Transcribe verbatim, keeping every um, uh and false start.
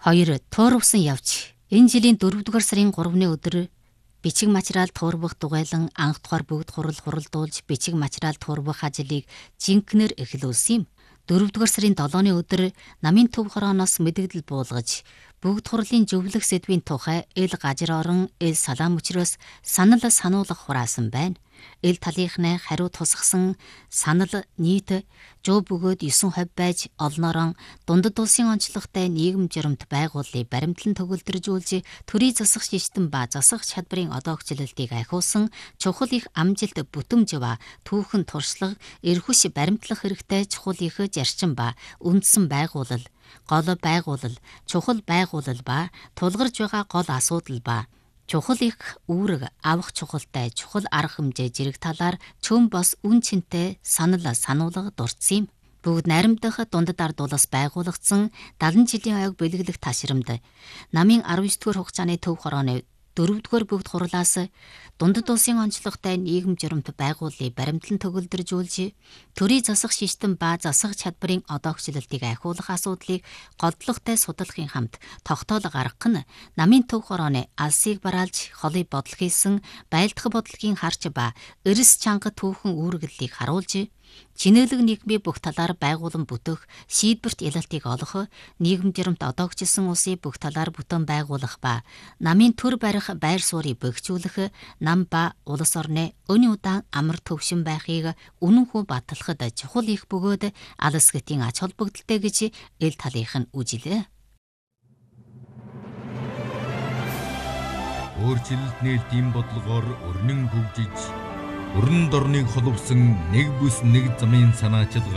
Хоёр туурвсан явж. Энэ жилийн дөрөвдүгээр сарын гуравны өдөр бичиг материал туурвах дугайлан анх тухаар бүгд хурал хуралдуулж бичиг материал туурвах ажлыг жинкнэр эхлүүлсэн юм. дөрөвдүгээр сарын долооны өдөр намын төв хорооноос мэдэгдэл буулгаж бүгд хурлын зөвлөх сэдвийн тухай эл гажир орон эл салаам өчрөөс санал сануулгах хураасан байна. Эл талийнхнаа хариу тусгасан санал нийт жоо бөгөөд девять хувь байж олноорон дундад улсын онцлогтой нийгэм журамт байгууллыг баримтлан төгөлдржүүлж төрийн засах систем ба засах чадварын одоогчлолтыг ахиусан чухал их амжилт бүтэмж ба түүхэн туршлага эрхүш баримтлах хэрэгтэй чухал их зарчим ба үндсэн байгуулал, гол байгуулал, чухал байгуулал ба тулгарч байгаа гол асуудал ба чухал их үүрэг авах чухалтай чухал арга хэмжээ зэрэг талаар чөм бос үн чинтэй санал сануулга дурдсан юм. Бүгд найрамдах дундад ард улс байгуулагдсан дагалан жилийн ойг бэлгэлэх ташрамд намын арван девять дугаар хугацааны төв хорооны дөрөвдүгээр бүгд хурлаас дундад улсын онцлогтой нийгэм журамт байгууллыг баримтлан төгөлдржүүлж төрийн засах систем ба засах чадварын одоогчлолтыг ахиулах асуудлыг голдлоготой судлахын хамт тогтоол гаргах нь намын төв хорооны алсыг бараалж холыг бодол хийсэн байлдах бодлогийн харч ба эрс чанга түүхэн үүргэллийг харуулж чинэлэг нийгмийн бүх талаар байгуулан бүтэх шийдвэрт ялалтыг олох, нийгэм журамт одоогчилсан улсыг бүх талаар бүтэн байгуулах ба намын төр барих байр суурийг бэхжүүлэх, нам ба улс орны өний удаан амар төвшин байхыг үнэнхүү батлахад чухал их бөгөөд алс гэтийн ач холбогдолтой гэж эл талынх нь үжилээ. Өөрчлөлт нээлтийн бодлогоор өрнөн хөгжиж, өрн дорныг холбосон нэг бүс нэг замын санаачил